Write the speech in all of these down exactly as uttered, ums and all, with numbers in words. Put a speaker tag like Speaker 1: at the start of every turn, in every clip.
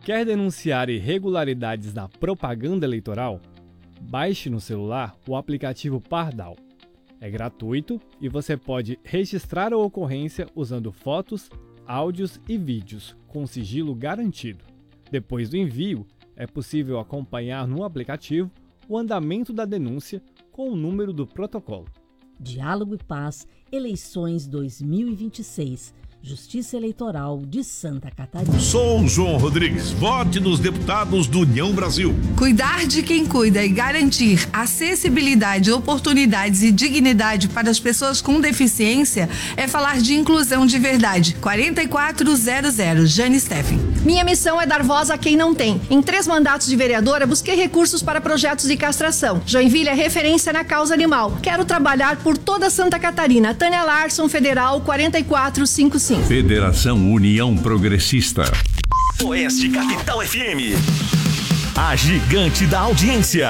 Speaker 1: Quer denunciar irregularidades na propaganda eleitoral? Baixe no celular o aplicativo Pardal. É gratuito e você pode registrar a ocorrência usando fotos, áudios e vídeos com sigilo garantido. Depois do envio, é possível acompanhar no aplicativo o andamento da denúncia com o número do protocolo.
Speaker 2: Diálogo e Paz, eleições dois mil e vinte e seis. Justiça Eleitoral de Santa Catarina.
Speaker 3: Sou João Rodrigues. Vote nos deputados do União Brasil.
Speaker 4: Cuidar de quem cuida e garantir acessibilidade, oportunidades e dignidade para as pessoas com deficiência é falar de inclusão de verdade. quarenta e quatro zero zero, Jane Steffen.
Speaker 5: Minha missão é dar voz a quem não tem. Em três mandatos de vereadora, busquei recursos para projetos de castração. Joinville é referência na causa animal. Quero trabalhar por toda Santa Catarina. Tânia Larson, Federal, quarenta e quatro cinquenta e cinco.
Speaker 3: Federação União Progressista.
Speaker 6: Oeste Capital F M. A gigante da audiência.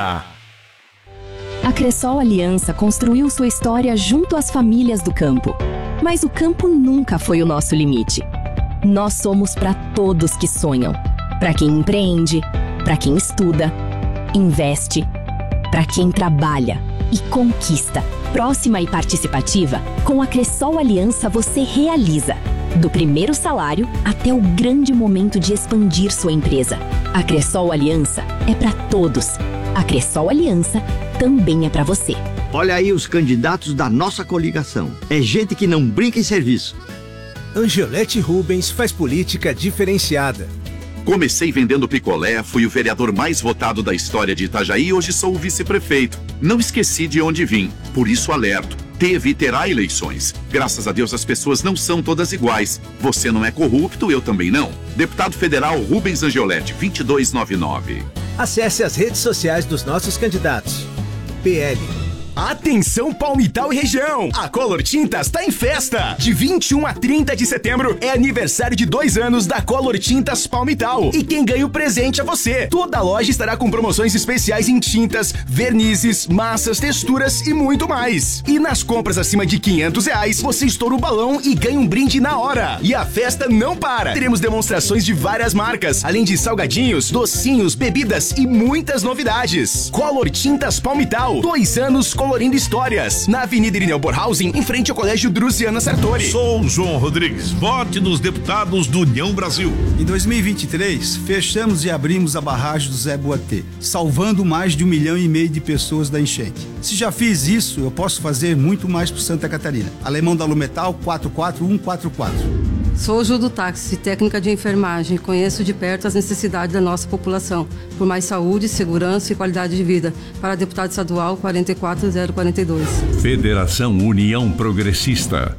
Speaker 7: A Cressol Aliança construiu sua história junto às famílias do campo. Mas o campo nunca foi o nosso limite. Nós somos para todos que sonham. Para quem empreende, para quem estuda, investe, para quem trabalha e conquista. Próxima e participativa, com a Cressol Aliança você realiza. Do primeiro salário até o grande momento de expandir sua empresa. A Cressol Aliança é para todos. A Cressol Aliança também é para você.
Speaker 8: Olha aí os candidatos da nossa coligação. É gente que não brinca em serviço.
Speaker 9: Angelete Rubens faz política diferenciada.
Speaker 10: Comecei vendendo picolé, fui o vereador mais votado da história de Itajaí e hoje sou o vice-prefeito. Não esqueci de onde vim, por isso alerto. Teve e terá eleições. Graças a Deus as pessoas não são todas iguais. Você não é corrupto, eu também não. Deputado Federal Rubens Angelete, vinte e dois noventa e nove.
Speaker 9: Acesse as redes sociais dos nossos candidatos. P L.
Speaker 6: Atenção Palmital e região! A Color Tintas está em festa! De vinte e um a trinta de setembro é aniversário de dois anos da Color Tintas Palmital. E quem ganha o presente é você! Toda a loja estará com promoções especiais em tintas, vernizes, massas, texturas e muito mais. E nas compras acima de quinhentos reais, você estoura o balão e ganha um brinde na hora. E a festa não para! Teremos demonstrações de várias marcas, além de salgadinhos, docinhos, bebidas e muitas novidades. Color Tintas Palmital, dois anos colorindo histórias. Na Avenida Irineu Borhausen, em frente ao Colégio Drusiana Sartori.
Speaker 3: Sou João Rodrigues. Vote nos deputados do União Brasil.
Speaker 11: Em dois mil e vinte e três, fechamos e abrimos a barragem do Zé Boatê, salvando mais de um milhão e meio de pessoas da enchente. Se já fiz isso, eu posso fazer muito mais por Santa Catarina. Alemão da Lumetal, quatro quatro um quatro quatro.
Speaker 12: Sou Ju do Táxi, técnica de enfermagem. Conheço de perto as necessidades da nossa população. Por mais saúde, segurança e qualidade de vida. Para deputado estadual, quarenta e quatro zero quarenta e dois.
Speaker 3: Federação União Progressista.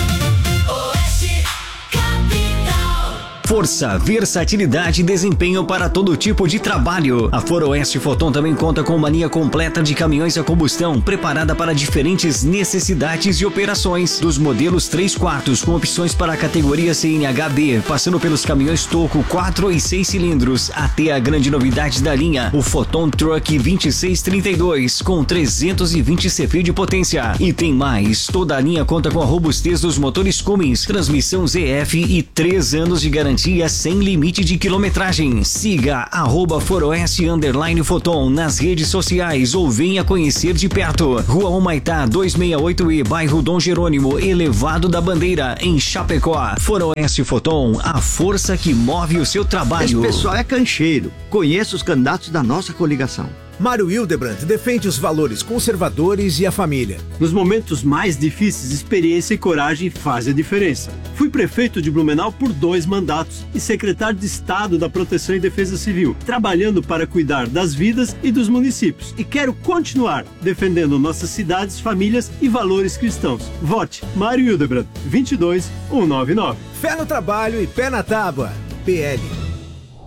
Speaker 6: Força, versatilidade e desempenho para todo tipo de trabalho. A Foroeste Foton também conta com uma linha completa de caminhões a combustão, preparada para diferentes necessidades e operações. Dos modelos três quartos, com opções para a categoria C N H D, passando pelos caminhões toco quatro e seis cilindros, até a grande novidade da linha, o Foton Truck vinte e seis trinta e dois, com trezentos e vinte C F de potência. E tem mais, toda a linha conta com a robustez dos motores Cummins, transmissão Z F e três anos de garantia sem limite de quilometragem. Siga arroba Foroeste underline Foton nas redes sociais ou venha conhecer de perto. Rua Humaitá duzentos e sessenta e oito E, bairro Dom Jerônimo, Elevado da Bandeira, em Chapecó. Foroeste Foton, a força que move o seu trabalho.
Speaker 8: Esse pessoal é cancheiro. Conheça os candidatos da nossa coligação.
Speaker 9: Mário Hildebrand defende os valores conservadores e a família.
Speaker 13: Nos momentos mais difíceis, experiência e coragem fazem a diferença. Fui prefeito de Blumenau por dois mandatos e secretário de Estado da Proteção e Defesa Civil, trabalhando para cuidar das vidas e dos municípios. E quero continuar defendendo nossas cidades, famílias e valores cristãos. Vote Mário Hildebrand, vinte e dois mil cento e noventa e nove.
Speaker 9: Fé no trabalho e pé na tábua. P L.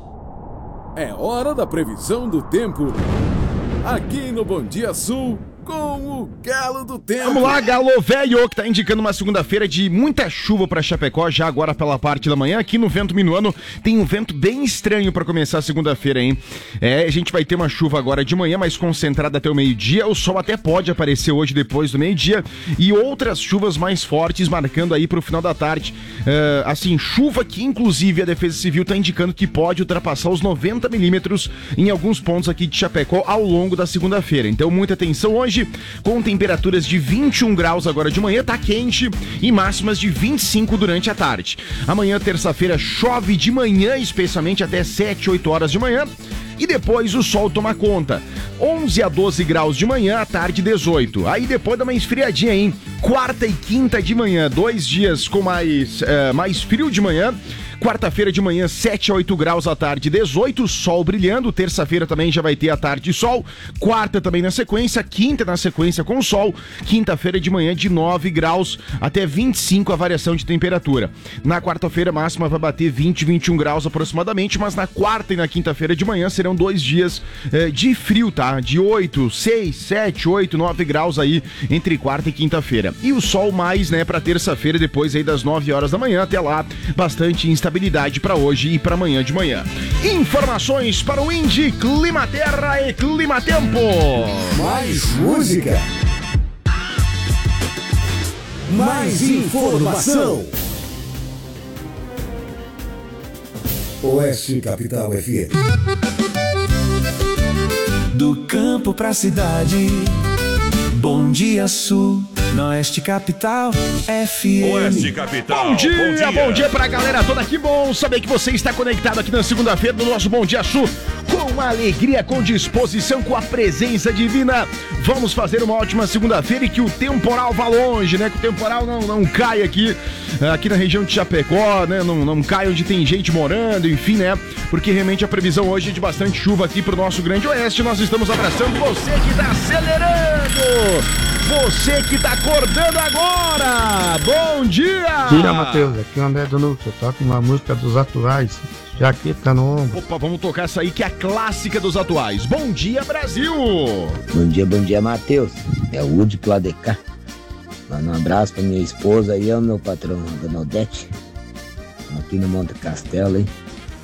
Speaker 14: É hora da previsão do tempo. Aqui no Bom Dia Sul, com o Galo do Tempo.
Speaker 15: Vamos lá, Galo Velho, que tá indicando uma segunda-feira de muita chuva pra Chapecó, já agora pela parte da manhã. Aqui no Vento Minuano tem um vento bem estranho pra começar a segunda-feira, hein? É, a gente vai ter uma chuva agora de manhã, mais concentrada até o meio-dia. O sol até pode aparecer hoje depois do meio-dia. E outras chuvas mais fortes marcando aí pro final da tarde. Uh, assim, chuva que inclusive a Defesa Civil tá indicando que pode ultrapassar os noventa milímetros em alguns pontos aqui de Chapecó ao longo da segunda-feira. Então, muita atenção hoje, com temperaturas de vinte e um graus agora de manhã, tá quente, e máximas de vinte e cinco durante a tarde. Amanhã, terça-feira, chove de manhã, especialmente até sete, oito horas de manhã. E depois o sol toma conta. onze a doze graus de manhã, à tarde dezoito. Aí depois dá uma esfriadinha, hein? Quarta e quinta de manhã, dois dias com mais, uh, mais frio de manhã. Quarta-feira de manhã, sete a oito graus, à tarde dezoito, sol brilhando. Terça-feira também já vai ter a tarde sol. Quarta também na sequência, quinta na sequência com sol. Quinta-feira de manhã de nove graus até vinte e cinco a variação de temperatura. Na quarta-feira máxima vai bater vinte, vinte e um graus aproximadamente, mas na quarta e na quinta-feira de manhã serão dois dias eh, de frio, tá? De oito, seis, sete, oito, nove graus aí entre quarta e quinta-feira. E o sol mais, né, pra terça-feira, depois aí das nove horas da manhã, até lá, bastante instabilidade para hoje e para amanhã de manhã. Informações para o Indy Climaterra e Climatempo.
Speaker 14: Mais música. Mais informação. Oeste Capital F M.
Speaker 16: Do campo pra cidade. Bom dia, Sul. Na Oeste Capital F M.
Speaker 3: Oeste Capital.
Speaker 15: Bom dia, bom dia, bom dia pra galera toda. Que bom saber que você está conectado aqui na segunda-feira do nosso Bom Dia Sul. Com alegria, com disposição, com a presença divina. Vamos fazer uma ótima segunda-feira e que o temporal vá longe, né? Que o temporal não, não caia aqui, aqui na região de Chapecó, né? Não, não caia onde tem gente morando, enfim, né? Porque realmente a previsão hoje é de bastante chuva aqui pro nosso Grande Oeste. Nós estamos abraçando você que tá acelerando. Você que tá acordando agora! Bom dia!
Speaker 17: Bom dia, Matheus. Aqui é o André do Núcleo. Eu toco uma música dos atuais. Jaqueta no ombro.
Speaker 15: Opa, vamos tocar essa aí que é a clássica dos atuais. Bom dia, Brasil!
Speaker 18: Bom dia, bom dia, Matheus. É o Woody pro A D K. Manda um abraço pra minha esposa aí, é o meu patrão, Dona Odete. Aqui no Monte Castelo, hein?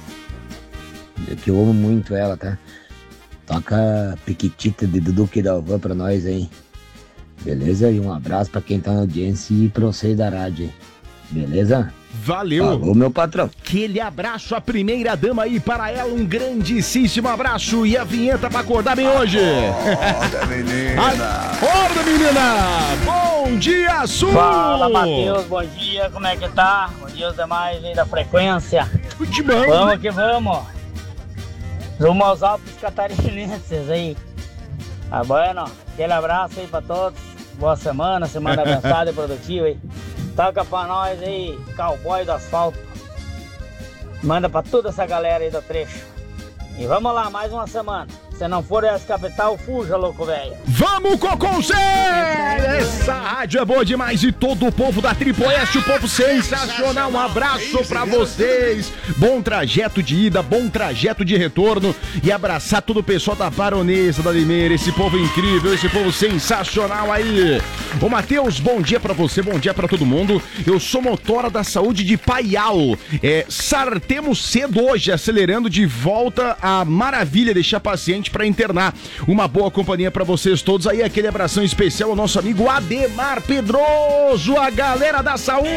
Speaker 18: Que eu amo muito ela, tá? Toca Piquitita de Dudu Quiralvã pra nós aí. Beleza? E um abraço pra quem tá na audiência e pra vocês da rádio, hein? Beleza?
Speaker 15: Valeu!
Speaker 18: Falou, meu patrão.
Speaker 15: Aquele abraço à primeira dama aí, para ela um grandíssimo abraço e a vinheta pra acordar bem hoje.
Speaker 3: Acorda, menina!
Speaker 15: Acorda, menina! Bom dia, Sul!
Speaker 19: Fala, Matheus, bom dia, como é que tá? Bom dia os demais aí da frequência.
Speaker 15: Tudo bom?
Speaker 19: Vamos que vamos! Rumo aos Alpes Catarinenses aí. Tá bueno? Aquele abraço aí pra todos. Boa semana, semana abençoada e produtiva aí. Toca pra nós aí, cowboy do asfalto. Manda pra toda essa galera aí do trecho. E vamos lá, mais uma semana. Se não for essa capital, fuja, louco velho.
Speaker 15: Vamos, Cocô! Essa rádio é boa demais e todo o povo da Tripo Oeste, o povo sensacional. Um abraço pra vocês. Bom trajeto de ida, bom trajeto de retorno. E abraçar todo o pessoal da Baronesa, da Limeira, esse povo incrível, esse povo sensacional aí. Ô, Matheus, bom dia pra você, bom dia pra todo mundo. Eu sou motora da saúde de Paial. É, sartemos cedo hoje, acelerando de volta a maravilha, deixar paciente para internar. Uma boa companhia para vocês todos aí, aquele abração especial ao nosso amigo Ademar Pedroso, a galera da saúde.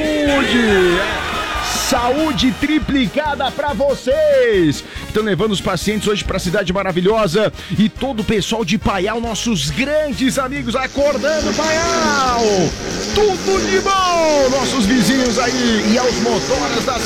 Speaker 15: Saúde triplicada pra vocês que estão levando os pacientes hoje pra cidade maravilhosa e todo o pessoal de Paial, nossos grandes amigos acordando Paial. Tudo de bom, nossos vizinhos aí e aos motoras da